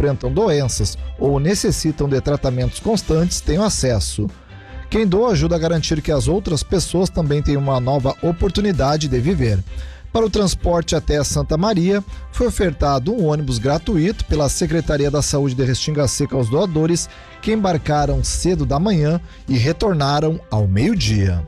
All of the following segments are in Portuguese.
enfrentam doenças ou necessitam de tratamentos constantes tenham acesso. Quem doa ajuda a garantir que as outras pessoas também tenham uma nova oportunidade de viver. Para o transporte até Santa Maria, foi ofertado um ônibus gratuito pela Secretaria da Saúde de Restinga Seca aos doadores, que embarcaram cedo da manhã e retornaram ao meio-dia.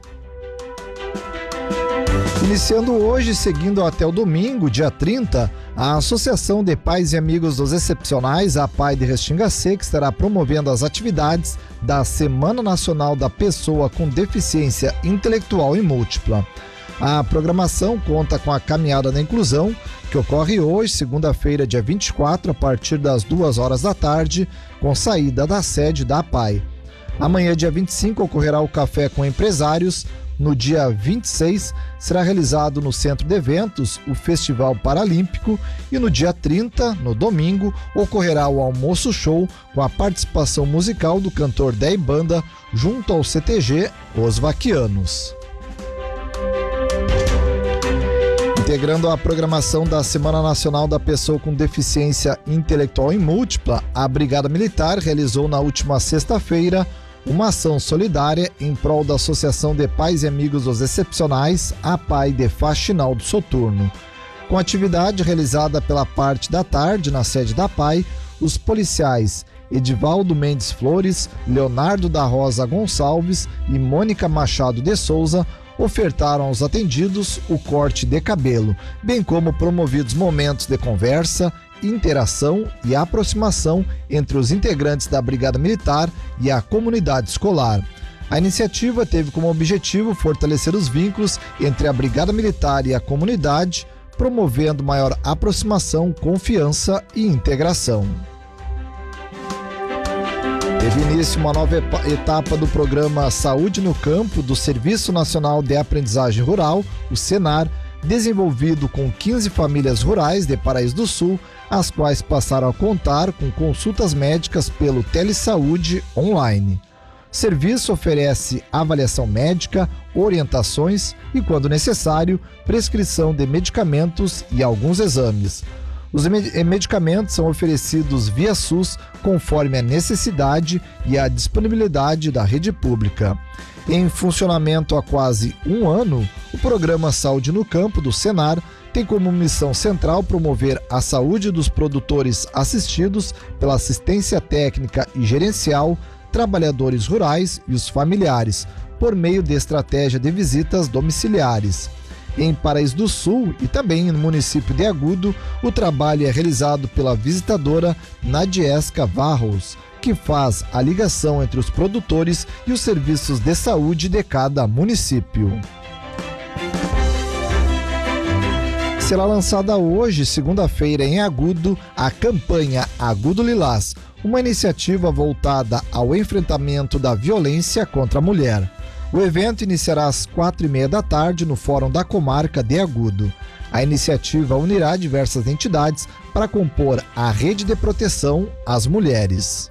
Iniciando hoje e seguindo até o domingo, dia 30, a Associação de Pais e Amigos dos Excepcionais, a APAI de Restinga Seca, estará promovendo as atividades da Semana Nacional da Pessoa com Deficiência Intelectual e Múltipla. A programação conta com a Caminhada da Inclusão, que ocorre hoje, segunda-feira, dia 24, a partir das 2 horas da tarde, com saída da sede da APAI. Amanhã, dia 25, ocorrerá o Café com Empresários. No dia 26, será realizado no Centro de Eventos o Festival Paralímpico e no dia 30, no domingo, ocorrerá o Almoço Show com a participação musical do cantor Day Banda junto ao CTG Os Vaquianos. Integrando a programação da Semana Nacional da Pessoa com Deficiência Intelectual e Múltipla, a Brigada Militar realizou na última sexta-feira uma ação solidária em prol da Associação de Pais e Amigos dos Excepcionais, a APAI de Faxinal do Soturno. Com atividade realizada pela parte da tarde na sede da APAI, os policiais Edivaldo Mendes Flores, Leonardo da Rosa Gonçalves e Mônica Machado de Souza ofertaram aos atendidos o corte de cabelo, bem como promovidos momentos de conversa, interação e aproximação entre os integrantes da Brigada Militar e a comunidade escolar. A iniciativa teve como objetivo fortalecer os vínculos entre a Brigada Militar e a comunidade, promovendo maior aproximação, confiança e integração. Teve início uma nova etapa do programa Saúde no Campo do Serviço Nacional de Aprendizagem Rural, o SENAR, desenvolvido com 15 famílias rurais de Paraíso do Sul, as quais passaram a contar com consultas médicas pelo Telesaúde online. O serviço oferece avaliação médica, orientações e, quando necessário, prescrição de medicamentos e alguns exames. Os medicamentos são oferecidos via SUS conforme a necessidade e a disponibilidade da rede pública. Em funcionamento há quase um ano, o programa Saúde no Campo do SENAR tem como missão central promover a saúde dos produtores assistidos pela assistência técnica e gerencial, trabalhadores rurais e os familiares, por meio de estratégia de visitas domiciliares. Em Paraíso do Sul e também no município de Agudo, o trabalho é realizado pela visitadora Nadiesca Varros, que faz a ligação entre os produtores e os serviços de saúde de cada município. Será lançada hoje, segunda-feira, em Agudo, a campanha Agudo Lilás, uma iniciativa voltada ao enfrentamento da violência contra a mulher. O evento iniciará às 4h30 da tarde no Fórum da Comarca de Agudo. A iniciativa unirá diversas entidades para compor a rede de proteção às mulheres.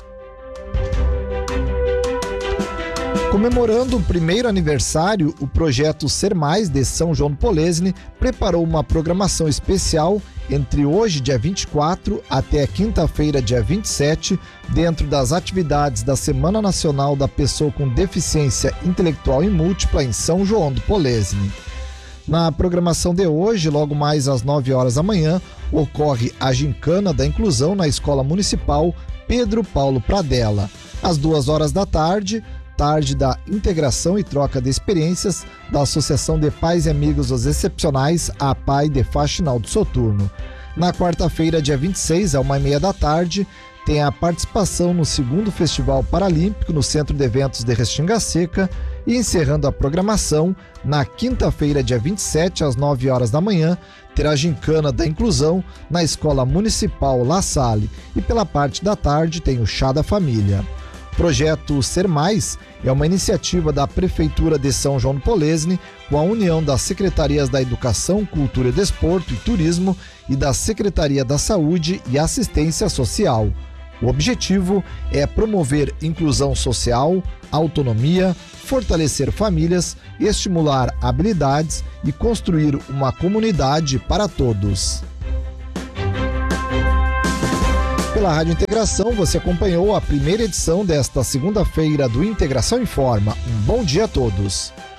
Comemorando o primeiro aniversário, o projeto Ser Mais de São João do Polesine preparou uma programação especial entre hoje, dia 24, até quinta-feira, dia 27, dentro das atividades da Semana Nacional da Pessoa com Deficiência Intelectual e Múltipla em São João do Polesine. Na programação de hoje, logo mais às 9 horas da manhã, ocorre a Gincana da Inclusão na Escola Municipal Pedro Paulo Pradella. Às 2 horas da tarde da integração e troca de experiências da Associação de Pais e Amigos dos Excepcionais, a APAI de Faxinal do Soturno. Na quarta-feira, dia 26, às 1h30 da tarde, tem a participação no 2º Festival Paralímpico no Centro de Eventos de Restinga Seca e, encerrando a programação, na quinta-feira, dia 27, às 9 horas da manhã, terá a Gincana da Inclusão na Escola Municipal La Salle e, pela parte da tarde, tem o Chá da Família. O projeto Ser Mais é uma iniciativa da Prefeitura de São João do Polesine com a união das Secretarias da Educação, Cultura, Desporto e Turismo e da Secretaria da Saúde e Assistência Social. O objetivo é promover inclusão social, autonomia, fortalecer famílias, estimular habilidades e construir uma comunidade para todos. pela Rádio Integração, você acompanhou a primeira edição desta segunda-feira do Integração Informa. Um bom dia a todos.